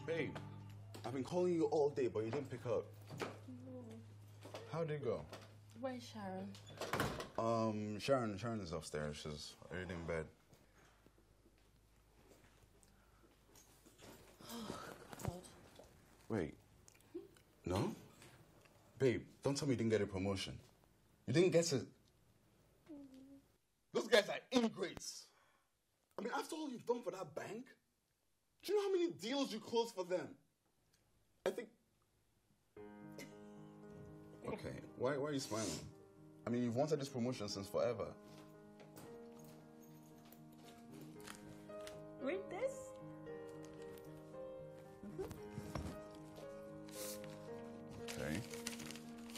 Babe, I've been calling you all day, but you didn't pick up. No. How'd it go? Where's Sharon? Sharon is upstairs. She's already in bed. Oh, God. Wait. No? Babe, don't tell me you didn't get a promotion. You didn't get it. Those guys are ingrates. I mean, after all you've done for that bank, do you know how many deals you closed for them? I think... Okay, why are you smiling? I mean, you've wanted this promotion since forever. Read this.